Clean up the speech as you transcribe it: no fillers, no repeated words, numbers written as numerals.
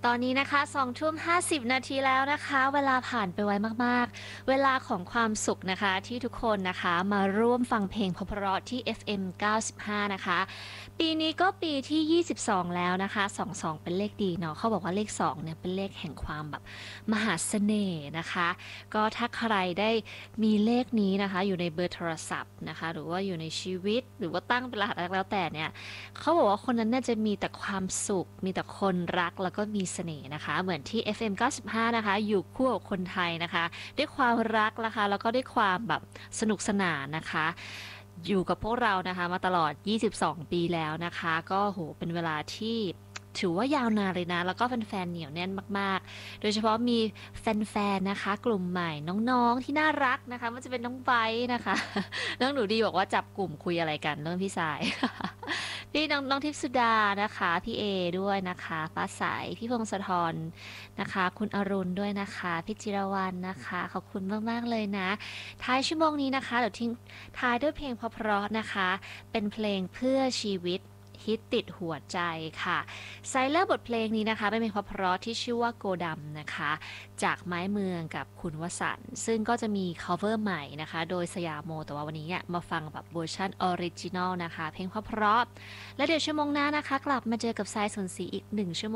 ตอนนี้นะคะ20:50 นาทีแล้วนะคะ เวลาผ่านไปไวมากๆ เวลาของความสุขนะคะที่ทุกคนนะคะมาร่วมฟังเพลงเพราะๆที่ FM 95นะคะปีนี้ก็ปีที่22แล้วนะคะ22เป็นเลขดีเนาะเขาบอกว่าเลข2เนี่ยเป็นเลขแห่งความแบบมหาเสน่ห์นะคะก็ถ้าใครได้มีเลขนี้นะคะอยู่ในเบอร์โทรศัพท์นะคะหรือว่าอยู่ในชีวิตหรือว่าตั้งเป็นรหัสอะไรแล้วแต่เนี่ย เขาบอกว่าคนนั้นเนี่ยจะมีแต่ความสุข มีแต่คนรักแล้วก็มีเสน่ห์นะคะ เหมือนที่ FM 95นะคะอยู่คู่กับคนไทยนะคะด้วยความรักนะคะแล้วก็ด้วยความแบบสนุกสนานนะคะอยู่กับพวกเรานะคะมาตลอด22ปีแล้วนะคะก็โหเป็นเวลาที่ถือว่ายาวนานเลยนะแล้วก็แฟนๆเหนียวแน่นมากๆโดยเฉพาะมีแฟนๆนะคะกลุ่มใหม่น้องๆที่น่ารักนะคะมันจะเป็นน้องไบร์ทนะคะน้องหนูดีบอกว่าจับกลุ่มคุยอะไรกันเรื่องพี่สาย พี่น้องทิพย์สุดานะคะพี่เอด้วยนะคะฟ้าใสพี่พงศธรนะคะคุณอรุณด้วยนะคะพี่จิรวรรณนะคะขอบคุณมากๆเลยนะท้ายชั่วโมงนี้นะคะเดี๋ยวทิ้งท้ายด้วยเพลงเพราะๆนะคะเป็นเพลงเพื่อชีวิตฮิตติดหัวใจค่ะไซเลอร์บทเพลงนี้นะคะเป็นเพลงเพราะๆที่ชื่อว่าโกดำนะคะจากไม้เมืองกับคุณวสันต์ซึ่งก็จะมี cover ใหม่นะคะโดยสยามโมแต่ว่าวันนี้เนี่ยมาฟังแบบเวอร์ชันออริจินอลนะคะเพลงเพราะๆ แล้วเดี๋ยวชั่วโมงหน้านะคะกลับมาเจอกับทรายสนศรีอีก1 ชั่วโมง